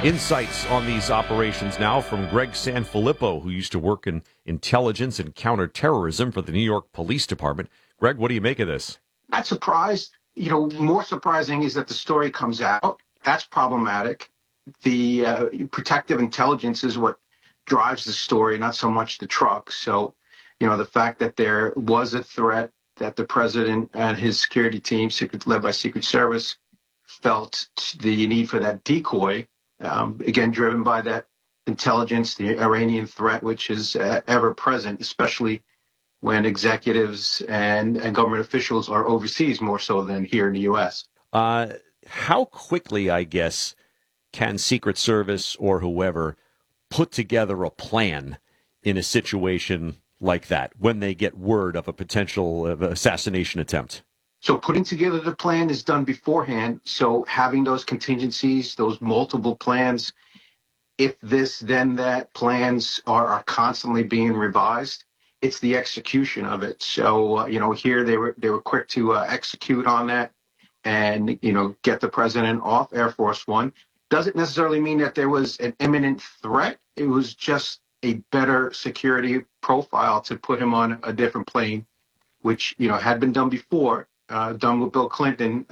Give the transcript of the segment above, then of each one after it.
Insights on these operations now from Greg Sanfilippo, who used to work in intelligence and counterterrorism for the New York Police Department. Greg, what do you make of this? Not surprised. More surprising is that the story comes out. That's problematic. The protective intelligence is what drives the story, not so much the truck. So, the fact that there was a threat that the president and his security team, led by Secret Service, felt the need for that decoy, again, driven by that intelligence, the Iranian threat, which is ever present, especially when executives and government officials are overseas more so than here in the U.S. How quickly, I guess, can Secret Service or whoever put together a plan in a situation like that when they get word of a potential assassination attempt? So putting together the plan is done beforehand. So having those contingencies, those multiple plans, if this, then that plans are constantly being revised. It's the execution of it. So, here they were quick to execute on that and, get the president off Air Force One. Doesn't necessarily mean that there was an imminent threat. It was just a better security profile to put him on a different plane, which, had been done before, done with Bill Clinton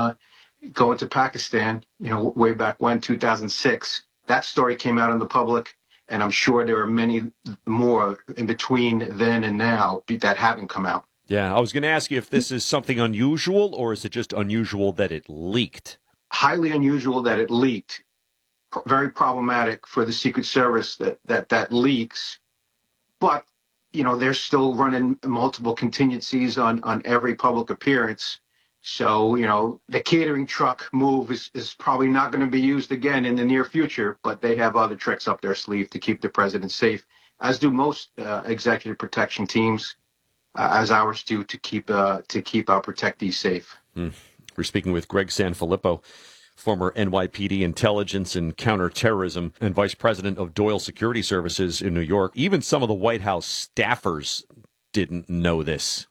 going to Pakistan, way back when, 2006. That story came out in the public, and I'm sure there are many more in between then and now that haven't come out. Yeah, I was going to ask you if this is something unusual, or is it just unusual that it leaked? Highly unusual that it leaked. Very problematic for the Secret Service that leaks. But, they're still running multiple contingencies on every public appearance. So, the catering truck move is probably not going to be used again in the near future, but they have other tricks up their sleeve to keep the president safe, as do most executive protection teams, as ours do, to keep our protectees safe. We're speaking with Greg Sanfilippo, former NYPD intelligence and counterterrorism and vice president of Doyle Security Services in New York. Even some of the White House staffers didn't know this.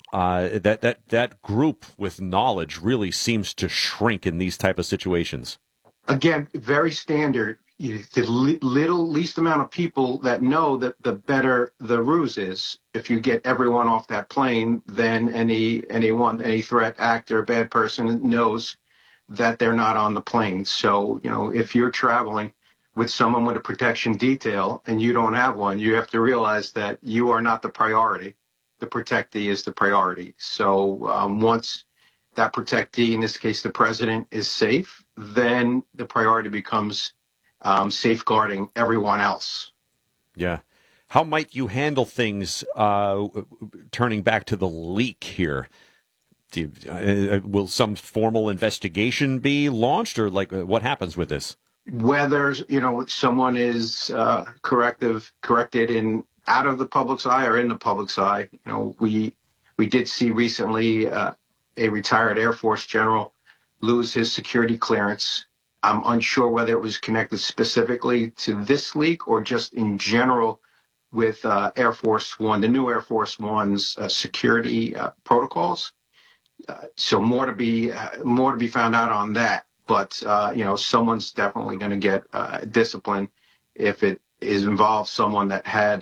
That group with knowledge really seems to shrink in these type of situations. Again, very standard. The least amount of people that know, that the better the ruse is. If you get everyone off that plane, then any threat actor, bad person knows that they're not on the plane. So, if you're traveling with someone with a protection detail and you don't have one, you have to realize that you are not the priority. The protectee is the priority. So once that protectee, in this case the president, is safe, then the priority becomes safeguarding everyone else. Yeah. How might you handle things, turning back to the leak here? Will some formal investigation be launched, or what happens with this? Whether someone is corrected in out of the public's eye or in the public's eye, we did see recently a retired Air Force general lose his security clearance. I'm unsure whether it was connected specifically to this leak or just in general with Air Force One, the new Air Force One's security protocols. So more to be found out on that. But someone's definitely going to get discipline if it is involved someone that had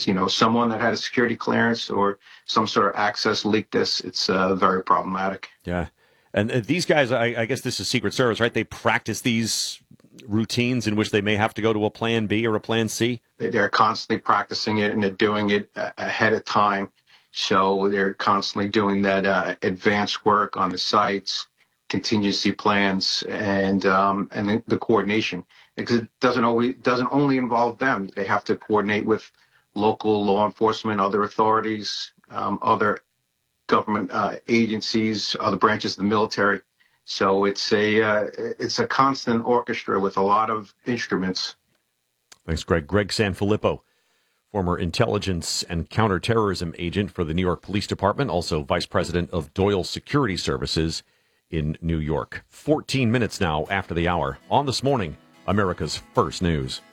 a security clearance or some sort of access leak. It's very problematic. Yeah, and these guys, I guess this is Secret Service, right? They practice these routines in which they may have to go to a plan B or a plan C. They're constantly practicing it, and they're doing it ahead of time. So they're constantly doing that advanced work on the sites, contingency plans, and the coordination. Because it doesn't only involve them. They have to coordinate with local law enforcement, other authorities, other government agencies, other branches of the military. So it's a constant orchestra with a lot of instruments. Thanks, Greg. Greg Sanfilippo, former intelligence and counterterrorism agent for the New York Police Department, also vice president of Doyle Security Services in New York. 14 minutes now after the hour on This Morning, America's First News.